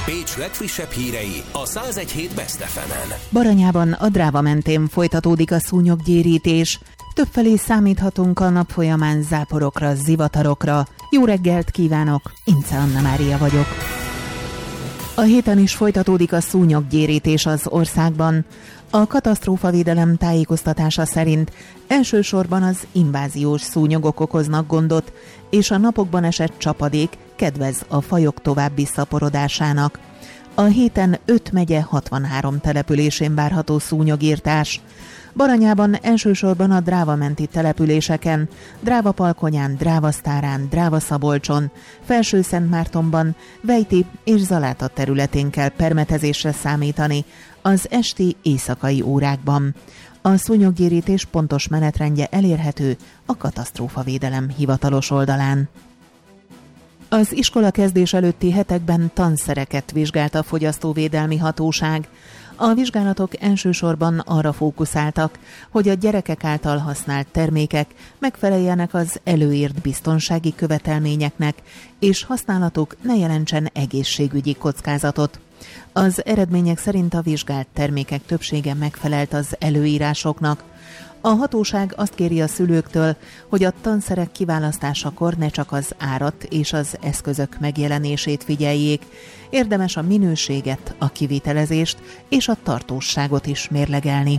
Pécs legfrissebb hírei a 101.7 Best FM-en. Baranyában a Dráva mentén folytatódik a szúnyoggyérítés. Többfelé számíthatunk a nap folyamán záporokra, zivatarokra. Jó reggelt kívánok, Ince Anna Mária vagyok. A héten is folytatódik a szúnyoggyérítés az országban. A katasztrófavédelem tájékoztatása szerint elsősorban az inváziós szúnyogok okoznak gondot, és a napokban esett csapadék kedvez a fajok további szaporodásának. A héten 5 megye 63 településén várható szúnyogírtás. Baranyában elsősorban a Dráva-menti településeken, Dráva-Palkonyán, Dráva-Sztárán, Dráva-Szabolcson, Felső-Szentmártonban, Vejti és Zaláta területén kell permetezésre számítani az esti éjszakai órákban. A szúnyoggyérítés pontos menetrendje elérhető a katasztrófavédelem hivatalos oldalán. Az iskola kezdés előtti hetekben tanszereket vizsgált a Fogyasztóvédelmi Hatóság. A vizsgálatok elsősorban arra fókuszáltak, hogy a gyerekek által használt termékek megfeleljenek az előírt biztonsági követelményeknek, és használatuk ne jelentsen egészségügyi kockázatot. Az eredmények szerint a vizsgált termékek többsége megfelelt az előírásoknak. A hatóság azt kéri a szülőktől, hogy a tanszerek kiválasztásakor ne csak az árat és az eszközök megjelenését figyeljék, érdemes a minőséget, a kivitelezést és a tartósságot is mérlegelni.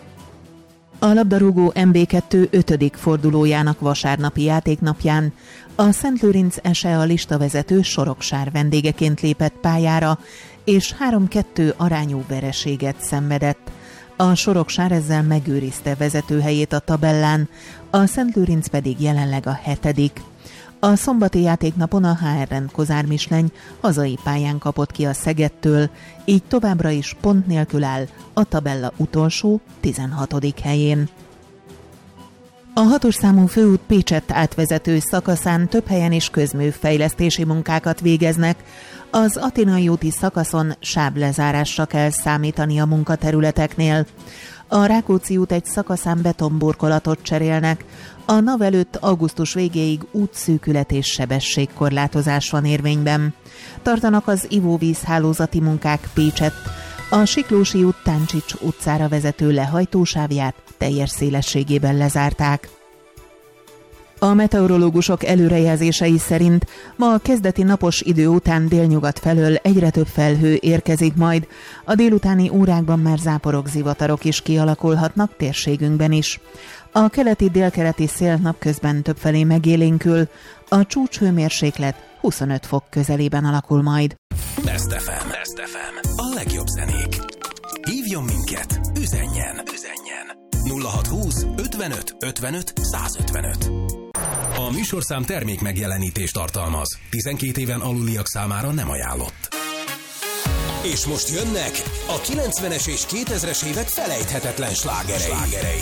A labdarúgó MB2 5. fordulójának vasárnapi játéknapján a Szentlőrinc SE a listavezető Soroksár vendégeként lépett pályára, és 3-2 arányú vereséget szenvedett. A Soroksár ezzel megőrizte vezetőhelyét a tabellán, a Szentlőrinc pedig jelenleg a 7. A szombati játéknapon a HRN Kozár Misleny hazai pályán kapott ki a Szegedtől, így továbbra is pont nélkül áll a tabella utolsó 16. helyén. A 6-os számú főút Pécsett átvezető szakaszán több helyen is közműfejlesztési munkákat végeznek. Az Athénai úti szakaszon sáblezárásra kell számítani a munkaterületeknél. A Rákóczi út egy szakaszán betonburkolatot cserélnek. A NAV előtt augusztus végéig útszűkület és sebességkorlátozás van érvényben. Tartanak az ivóvízhálózati munkák Pécsett. A Siklósi út Táncsics utcára vezető lehajtósávját teljes szélességében lezárták. A meteorológusok előrejelzései szerint ma a kezdeti napos idő után délnyugat felől egyre több felhő érkezik majd. A délutáni órákban már záporok, zivatarok is kialakulhatnak térségünkben is. A keleti-délkeleti szél napközben többfelé megélénkül, a csúcshőmérséklet 25 fok közelében alakul majd. Best FM. A legjobb zenék. Hívjon minket, üzenjen. 0620 55 55 155. A műsorszám termék megjelenítést tartalmaz. 12 éven aluliak számára nem ajánlott. És most jönnek a 90-es és 2000-es évek felejthetetlen slágerei.